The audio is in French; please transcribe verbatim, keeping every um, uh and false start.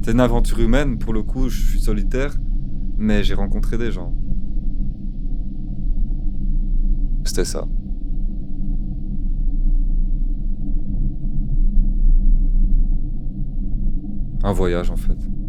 C'est une aventure humaine, pour le coup, je suis solitaire, mais j'ai rencontré des gens. C'était ça. Un voyage, en fait.